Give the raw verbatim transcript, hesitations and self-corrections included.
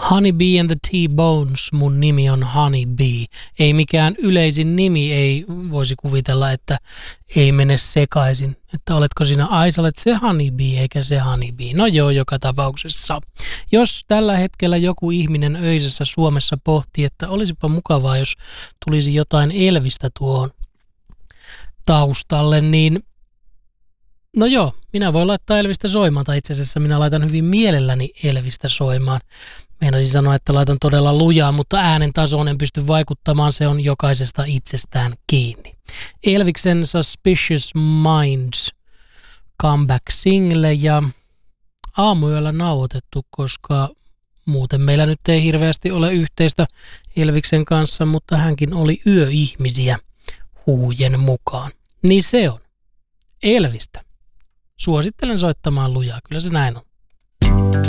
Honey Bee and the T-Bones, mun nimi on Honey Bee. Ei mikään yleisin nimi, ei voisi kuvitella, että ei mene sekaisin. Että oletko sinä, ai sä olet se Honey Bee eikä se Honey Bee. No joo, joka tapauksessa. Jos tällä hetkellä joku ihminen öisessä Suomessa pohtii, että olisipa mukavaa, jos tulisi jotain Elvistä tuohon taustalle, niin no joo, minä voin laittaa Elvistä soimaan, tai itse asiassa minä laitan hyvin mielelläni Elvistä soimaan. Meinasin sanoa, että laitan todella lujaa, mutta äänen tasoon en pysty vaikuttamaan, se on jokaisesta itsestään kiinni. Elviksen Suspicious Minds comeback single ja aamuyöllä nauhoitettu, koska muuten meillä nyt ei hirveästi ole yhteistä Elviksen kanssa, mutta hänkin oli yöihmisiä huujen mukaan. Niin se on Elvistä. Suosittelen soittamaan lujaa, kyllä se näin on.